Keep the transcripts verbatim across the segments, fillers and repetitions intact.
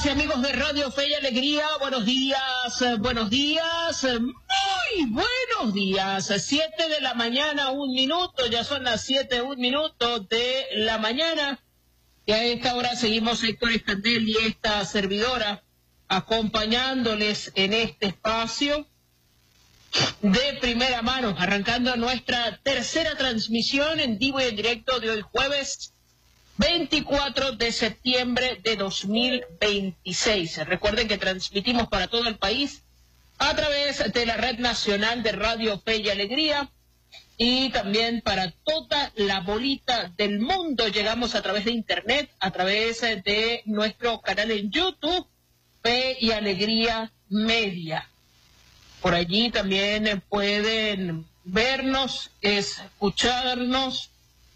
Amigas y amigos de Radio Fe y Alegría, buenos días, buenos días, muy buenos días. Siete de la mañana, un minuto, ya son las siete, un minuto de la mañana. Y a esta hora seguimos Héctor Escandel y esta servidora acompañándoles en este espacio de primera mano, arrancando nuestra tercera transmisión en vivo y en directo de hoy jueves veinticuatro de septiembre de dos mil veintiséis. Recuerden que transmitimos para todo el país a través de la Red Nacional de Radio Fe y Alegría y también para toda la bolita del mundo. Llegamos a través de Internet, a través de nuestro canal en YouTube, Fe y Alegría Media. Por allí también pueden vernos, escucharnos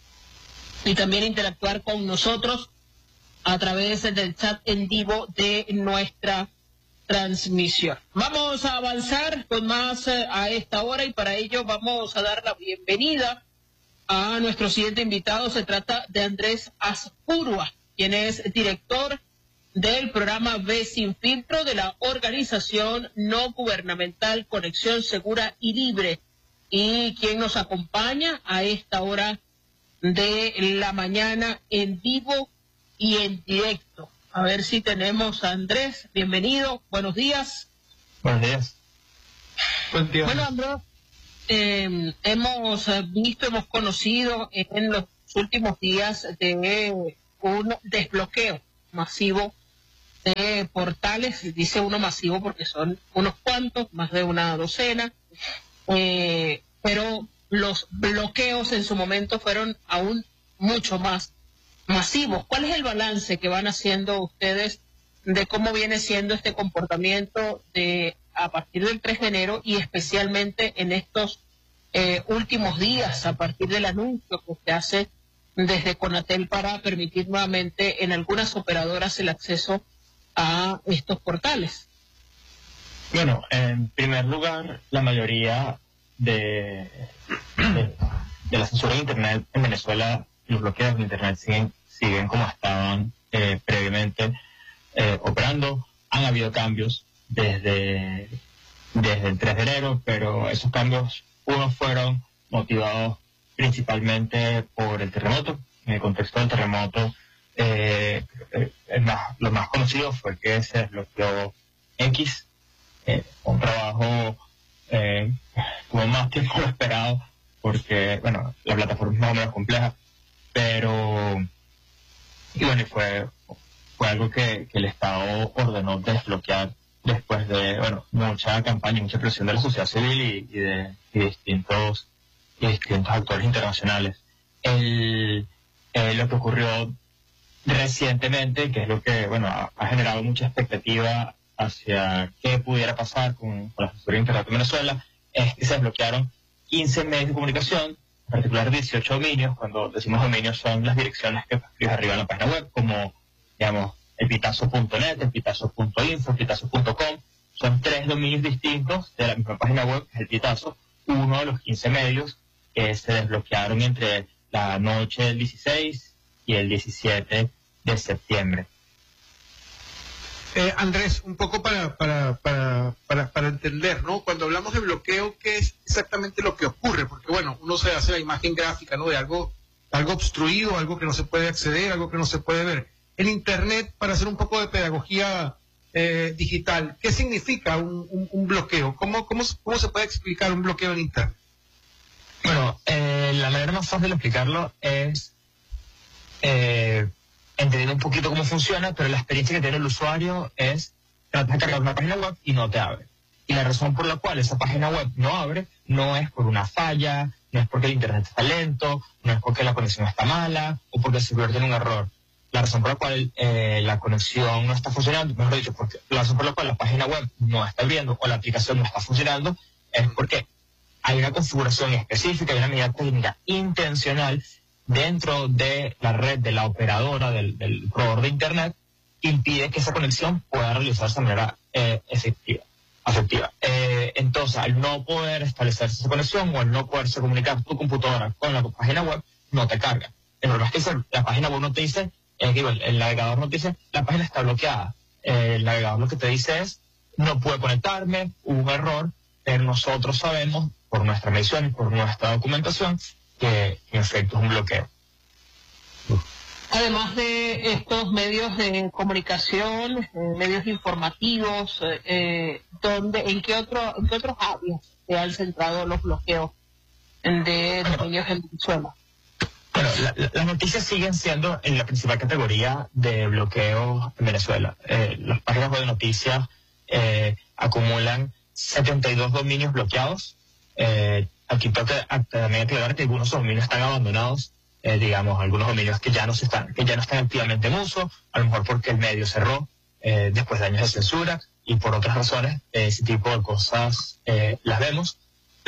y también interactuar con nosotros a través del chat en vivo de nuestra transmisión. Vamos a avanzar con más eh, a esta hora y para ello vamos a dar la bienvenida a nuestro siguiente invitado. Se trata de Andrés Azpurua, quien es director del programa Ve Sin Filtro de la organización no gubernamental Conexión Segura y Libre, y quien nos acompaña a esta hora de la mañana en vivo y en directo. A ver si tenemos a Andrés. Bienvenido, buenos días. Buenos días. Buen día. Bueno, Andrés, eh, hemos visto, hemos conocido en los últimos días de un desbloqueo masivo de portales. Dice uno masivo porque son unos cuantos, más de una docena, eh, pero los bloqueos en su momento fueron aún mucho más masivos. ¿Cuál es el balance que van haciendo ustedes de cómo viene siendo este comportamiento de a partir del tres de enero y especialmente en estos eh, últimos días, a partir del anuncio que se hace desde Conatel para permitir nuevamente en algunas operadoras el acceso a estos portales? Bueno, en primer lugar, la mayoría de, de, de la censura de Internet en Venezuela, los bloqueos de Internet siguen, siguen como estaban eh, previamente eh, operando. Han habido cambios desde, desde el tres de enero, pero esos cambios, unos fueron motivados principalmente por el terremoto. En el contexto del terremoto, eh, el más, lo más conocido fue que se desbloqueó X, eh, un trabajo Eh, tuvo más tiempo de lo esperado porque, bueno, la plataforma es más o menos compleja, pero y bueno, fue fue algo que, que el Estado ordenó desbloquear después de, bueno, mucha campaña y mucha presión de la sociedad civil y, y, de, y distintos y distintos actores internacionales. El, eh, lo que ocurrió recientemente, que es lo que, bueno, ha, ha generado mucha expectativa hacia qué pudiera pasar con, con la censura de Internet en Venezuela, es que se desbloquearon quince medios de comunicación, en particular dieciocho dominios. Cuando decimos dominios son las direcciones que escribes arriba en la página web, como, digamos, elpitazo punto net, elpitazo punto info, elpitazo punto com. Son tres dominios distintos de la misma página web, que es El Pitazo, uno de los quince medios que se desbloquearon entre la noche del dieciséis y el diecisiete de septiembre. Eh, Andrés, un poco para, para, para, para, para entender, ¿no? Cuando hablamos de bloqueo, ¿qué es exactamente lo que ocurre? Porque, bueno, uno se hace la imagen gráfica, ¿no? De algo, algo obstruido, algo que no se puede acceder, algo que no se puede ver. En Internet, para hacer un poco de pedagogía eh, digital, ¿qué significa un, un, un bloqueo? ¿Cómo, cómo, ¿Cómo se puede explicar un bloqueo en Internet? Bueno, eh, la manera más fácil de explicarlo es Eh, entendiendo un poquito cómo funciona, pero la experiencia que tiene el usuario es tratar de cargar una página web y no te abre. Y la razón por la cual esa página web no abre no es por una falla, no es porque el internet está lento, no es porque la conexión está mala o porque se convierte en un error. La razón por la cual eh, la conexión no está funcionando, mejor dicho, porque la razón por la cual la página web no está abriendo o la aplicación no está funcionando es porque hay una configuración específica, hay una medida técnica intencional dentro de la red de la operadora del, del proveedor de Internet que impide que esa conexión pueda realizarse de manera eh, efectiva. afectiva. Eh, entonces, al no poder establecerse esa conexión o al no poderse comunicar tu computadora con la página web, no te carga. El problema es que la página web no te dice, eh, digo, el, el navegador no te dice, la página está bloqueada. eh, el navegador lo que te dice es, no pude conectarme, hubo un error, pero nosotros sabemos, por nuestra medición y por nuestra documentación, que en efecto es un bloqueo. Además de estos medios de comunicación, eh, medios informativos, eh, ¿dónde, en qué otro, en qué otros áreas se han centrado los bloqueos de dominios en Venezuela? Bueno, la, la, las noticias siguen siendo en la principal categoría de bloqueo en Venezuela. Eh, las páginas web de noticias eh, acumulan setenta y dos dominios bloqueados. Eh, aquí tengo que también aclarar que algunos dominios están abandonados. Eh, digamos, algunos dominios que ya no se están, que ya no están activamente en uso, a lo mejor porque el medio cerró eh, después de años de censura y por otras razones, eh, ese tipo de cosas eh, las vemos,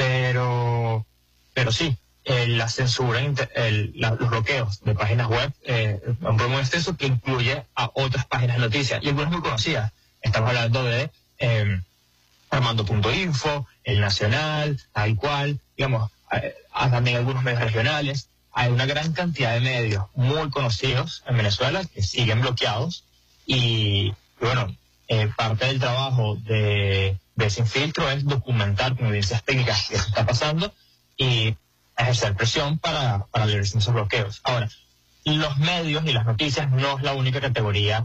pero, pero sí, eh, la censura, el, la, los bloqueos de páginas web, eh, un problema muy extenso que incluye a otras páginas de noticias y algunas muy conocidas. Estamos hablando de eh, Armando punto info, El Nacional, tal cual, digamos, eh, también algunos medios regionales. Hay una gran cantidad de medios muy conocidos en Venezuela que siguen bloqueados y, y bueno, eh, parte del trabajo de, de Sin Filtro es documentar con evidencias técnicas qué se está pasando y ejercer presión para, para liberarse esos bloqueos. Ahora, los medios y las noticias no es la única categoría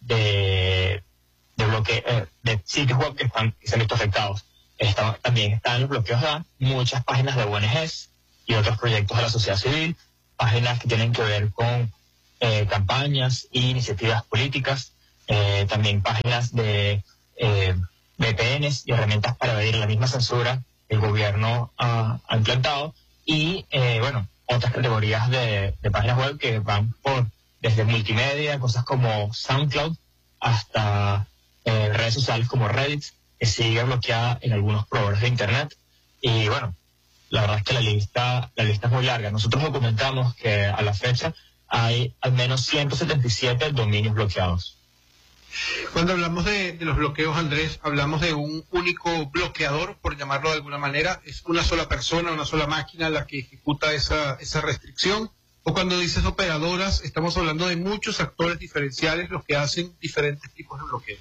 de, de bloqueo, eh, de sitios web que, están, que se han visto afectados. Está, también están los bloqueos de muchas páginas de O N Ges y otros proyectos de la sociedad civil, páginas que tienen que ver con eh, campañas e iniciativas políticas, eh, también páginas de eh, V P Ns y herramientas para evadir la misma censura que el gobierno ha, ha implantado, y eh, bueno, otras categorías de, de páginas web que van por desde multimedia, cosas como SoundCloud, hasta eh, redes sociales como Reddit, que sigue bloqueada en algunos proveedores de Internet. Y bueno, la verdad es que la lista, la lista es muy larga. Nosotros documentamos que a la fecha hay al menos ciento setenta y siete dominios bloqueados. Cuando hablamos de, de los bloqueos, Andrés, hablamos de un único bloqueador, por llamarlo de alguna manera. ¿Es una sola persona, una sola máquina la que ejecuta esa, esa restricción? O cuando dices operadoras, estamos hablando de muchos actores diferenciales los que hacen diferentes tipos de bloqueos.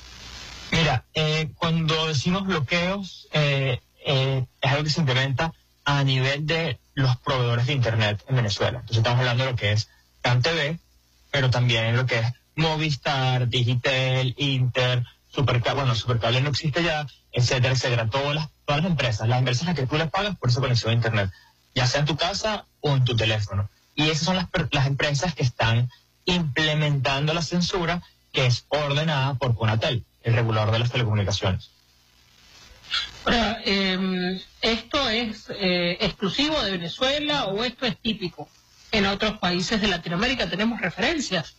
Mira, eh, cuando decimos bloqueos, eh, eh, es algo que se implementa a nivel de los proveedores de Internet en Venezuela. Entonces estamos hablando de lo que es CanTV, pero también lo que es Movistar, Digitel, Inter, Supercable, bueno, Supercable no existe ya, etcétera, etcétera. Todas las, todas las empresas, las empresas a las que tú les pagas por esa conexión a Internet, ya sea en tu casa o en tu teléfono. Y esas son las, las empresas que están implementando la censura que es ordenada por Conatel, el regulador de las telecomunicaciones. Ahora, eh, ¿esto es eh, exclusivo de Venezuela o esto es típico en otros países de Latinoamérica? ¿Tenemos referencias?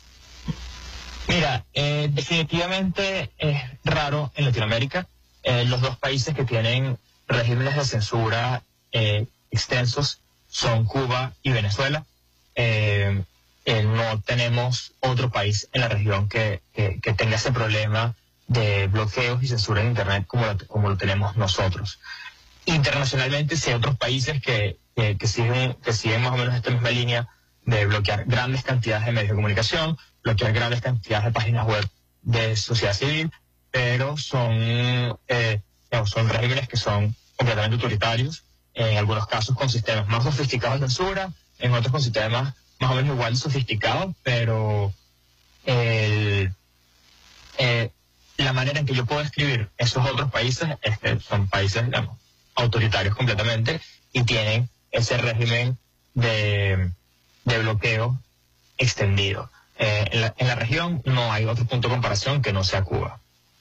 Mira, eh, definitivamente es raro en Latinoamérica. Eh, los dos países que tienen regímenes de censura eh, extensos son Cuba y Venezuela. Eh, eh, no tenemos otro país en la región que, que, que tenga ese problema de bloqueos y censura en Internet como lo, como lo tenemos nosotros. Internacionalmente sí hay otros países que, que, que, siguen, que siguen más o menos esta misma línea de bloquear grandes cantidades de medios de comunicación, bloquear grandes cantidades de páginas web de sociedad civil, pero son, eh, son regímenes que son completamente autoritarios, en algunos casos con sistemas más sofisticados de censura, en otros con sistemas más o menos igual de sofisticados, pero el, eh, la manera en que yo puedo describir esos otros países es que son países, digamos, autoritarios completamente y tienen ese régimen de, de bloqueo extendido. Eh, en, la, en la región no hay otro punto de comparación que no sea Cuba.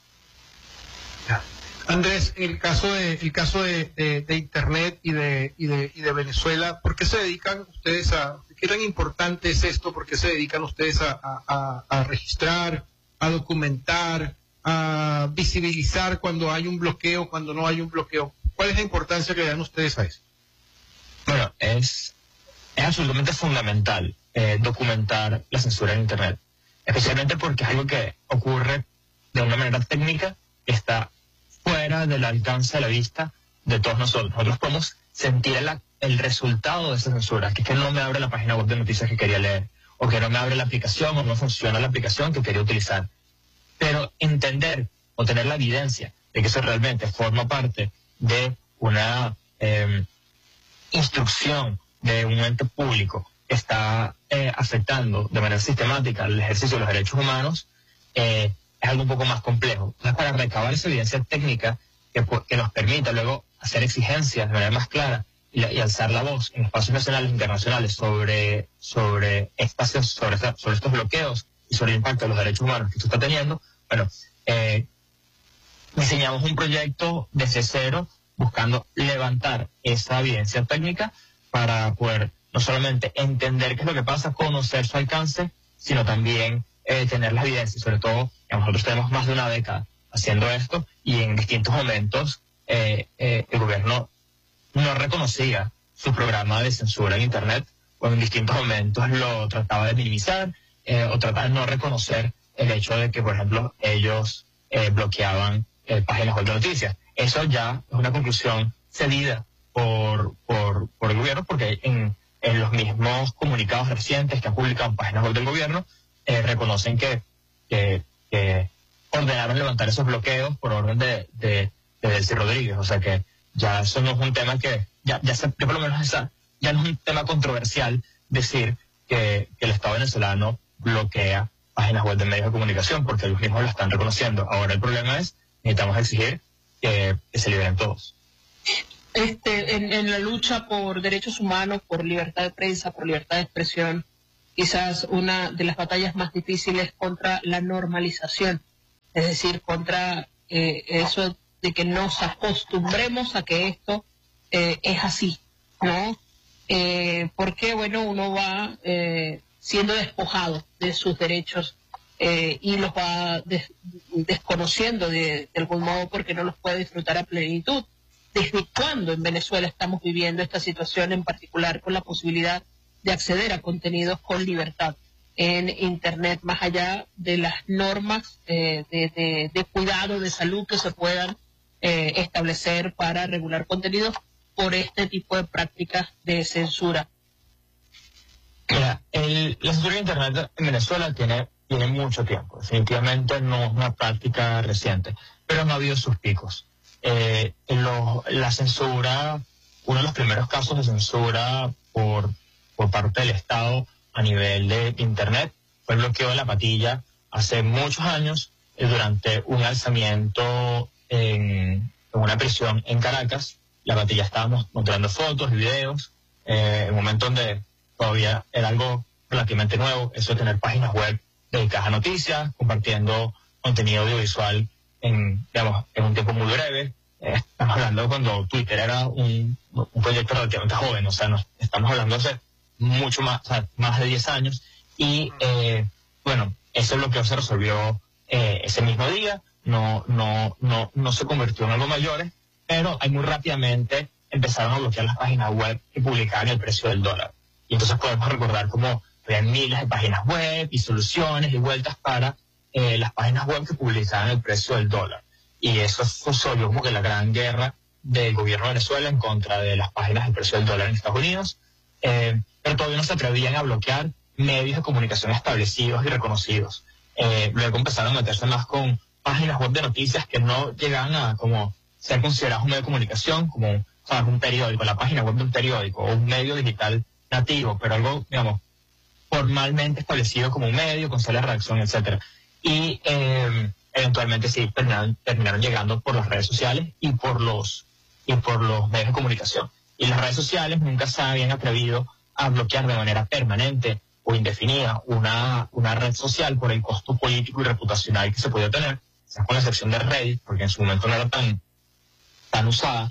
Andrés, el caso de el caso de, de, de Internet y de, y de y de Venezuela, ¿por qué se dedican ustedes a, qué tan importante es esto? ¿Por qué se dedican ustedes a, a, a registrar, a documentar, a visibilizar cuando hay un bloqueo, cuando no hay un bloqueo? ¿Cuál es la importancia que le dan ustedes a eso? Bueno, es, es absolutamente fundamental eh, documentar la censura en Internet, especialmente porque es algo que ocurre de una manera técnica que está fuera del alcance de la vista de todos nosotros. Nosotros podemos sentir el, el resultado de esa censura, que es que no me abre la página web de noticias que quería leer, o que no me abre la aplicación, o no funciona la aplicación que quería utilizar. pero entender o tener la evidencia de que eso realmente forma parte de una eh, instrucción de un ente público que está eh, afectando de manera sistemática el ejercicio de los derechos humanos, eh, es algo un poco más complejo. Entonces, para recabar esa evidencia técnica que, que nos permita luego hacer exigencias de manera más clara y, y alzar la voz en espacios nacionales e internacionales sobre, sobre, espacios, sobre, sobre estos bloqueos y sobre el impacto de los derechos humanos que esto está teniendo, bueno, eh, diseñamos un proyecto desde cero buscando levantar esa evidencia técnica para poder no solamente entender qué es lo que pasa, conocer su alcance, sino también eh, tener las evidencias. Sobre todo, nosotros tenemos más de una década haciendo esto y en distintos momentos eh, eh, el gobierno no reconocía su programa de censura en Internet, o en distintos momentos lo trataba de minimizar eh, o trataba de no reconocer el hecho de que, por ejemplo, ellos eh, bloqueaban eh, páginas web de noticias. Eso ya es una conclusión cedida por, por, por el gobierno, porque en, en los mismos comunicados recientes que han publicado en páginas web del gobierno, eh, reconocen que, que, que ordenaron levantar esos bloqueos por orden de, de, de Delcy Rodríguez. O sea que ya eso no es un tema que, ya, ya, se, ya por lo menos esa, ya no es un tema controversial decir que, que el Estado venezolano bloquea páginas web de medios de comunicación, porque ellos mismos lo están reconociendo. Ahora el problema es, necesitamos exigir que, que se liberen todos. Este, en, en la lucha por derechos humanos, por libertad de prensa, por libertad de expresión, quizás una de las batallas más difíciles contra la normalización, es decir, contra eh, eso de que nos acostumbremos a que esto eh, es así, ¿no? Eh, porque, bueno, uno va eh, siendo despojado de sus derechos eh, y los va des desconociendo de, de algún modo porque no los puede disfrutar a plenitud. ¿Desde cuándo en Venezuela estamos viviendo esta situación, en particular con la posibilidad de acceder a contenidos con libertad en Internet, más allá de las normas eh, de, de, de cuidado, de salud que se puedan eh, establecer para regular contenidos por este tipo de prácticas de censura? Mira, el, la censura de Internet en Venezuela tiene, tiene mucho tiempo. Definitivamente no es una práctica reciente, pero no ha habido sus picos. Eh, lo, la censura, uno de los primeros casos de censura por, por parte del Estado a nivel de Internet fue el bloqueo de La Patilla hace muchos años eh, durante un alzamiento en, en una prisión en Caracas. La Patilla estábamos mostrando fotos y videos eh, en un momento donde todavía era algo relativamente nuevo, eso de tener páginas web dedicadas a noticias, compartiendo contenido audiovisual en, digamos, en un tiempo muy breve. Eh, estamos hablando cuando Twitter era un, un proyecto relativamente joven, o sea, nos, estamos hablando hace mucho más, o sea, más de diez años, y eh, bueno, ese bloqueo se resolvió eh, ese mismo día, no, no, no, no se convirtió en algo mayores, pero ahí muy rápidamente empezaron a bloquear las páginas web que publicaban el precio del dólar. Y entonces podemos recordar cómo había miles de páginas web y soluciones y vueltas para eh, las páginas web que publicaban el precio del dólar. Y eso fue como que la gran guerra del gobierno de Venezuela en contra de las páginas del precio del dólar en Estados Unidos. Eh, pero todavía no se atrevían a bloquear medios de comunicación establecidos y reconocidos. Eh, luego empezaron a meterse más con páginas web de noticias que no llegaban a como ser consideradas un medio de comunicación, como ¿sabes? un periódico, la página web de un periódico o un medio digital nativo, pero algo, digamos, formalmente establecido como un medio, con sala de redacción, etcétera. Y eh, eventualmente sí terminaron, terminaron llegando por las redes sociales y por los y por los medios de comunicación. Y las redes sociales nunca se habían atrevido a bloquear de manera permanente o indefinida una, una red social por el costo político y reputacional que se podía tener, quizás con la excepción de Reddit, porque en su momento no era tan, tan usada.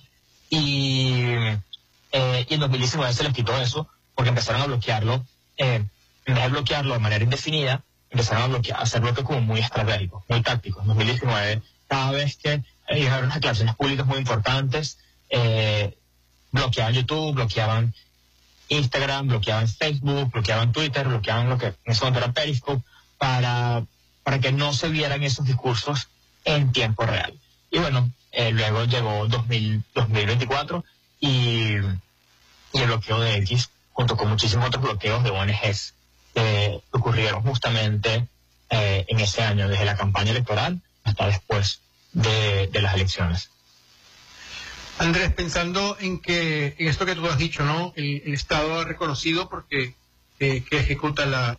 Y, eh, y en dos mil diecinueve se les quitó eso, porque empezaron a bloquearlo, eh, en vez de bloquearlo de manera indefinida, empezaron a, bloquear, a hacer bloqueos como muy estratégicos, muy tácticos. En dos mil diecinueve, cada vez que iban a haber unas declaraciones públicas muy importantes, eh, bloqueaban YouTube, bloqueaban Instagram, bloqueaban Facebook, bloqueaban Twitter, bloqueaban lo que en ese momento era Periscope, para, para que no se vieran esos discursos en tiempo real. Y bueno, eh, luego llegó dos mil, dos mil veinticuatro y, y el bloqueo de X, junto con muchísimos otros bloqueos de O N Ges que ocurrieron justamente eh, en ese año, desde la campaña electoral hasta después de, de las elecciones. Andrés, pensando en que en esto que tú has dicho, ¿no? El, el Estado ha reconocido porque eh, que ejecuta la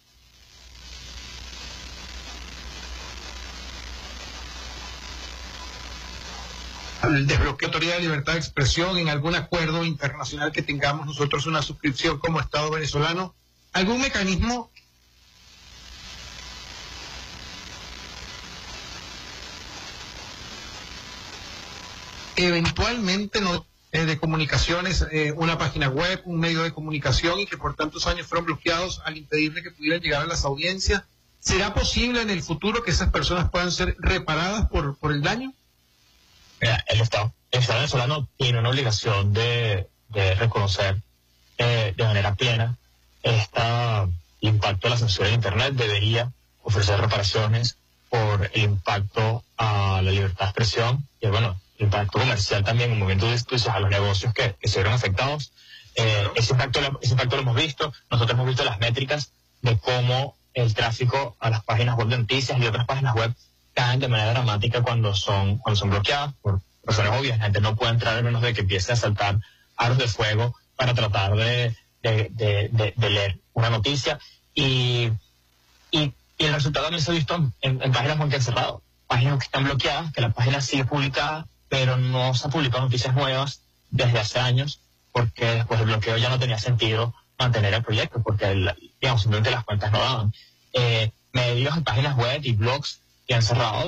el desbloqueo de autoridad de libertad de expresión en algún acuerdo internacional que tengamos nosotros una suscripción como Estado venezolano, algún mecanismo eventualmente no eh, de comunicaciones, eh, una página web, un medio de comunicación y que por tantos años fueron bloqueados al impedirle que pudieran llegar a las audiencias. ¿Será posible en el futuro que esas personas puedan ser reparadas por, por el daño? Mira, el Estado, el Estado venezolano tiene una obligación de, de reconocer eh, de manera plena este impacto de la censura de Internet. Debería ofrecer reparaciones por el impacto a la libertad de expresión y, bueno, el impacto comercial también, como bien tú dices, a los negocios que, que se vieron afectados. Eh, ese, impacto, ese impacto lo hemos visto. Nosotros hemos visto las métricas de cómo el tráfico a las páginas web de noticias y otras páginas web caen de manera dramática cuando son cuando son bloqueadas por razones obvias. La gente no puede entrar a menos de que empiece a saltar aros de fuego para tratar de, de, de, de, de leer una noticia. Y, y, y el resultado también se ha visto en, en páginas web que han cerrado. Páginas que están bloqueadas, que la página sigue publicada, pero no se han publicado noticias nuevas desde hace años, porque después del bloqueo ya no tenía sentido mantener el proyecto, porque el, digamos, simplemente las cuentas no daban. Eh, medios y páginas web y blogs que han cerrado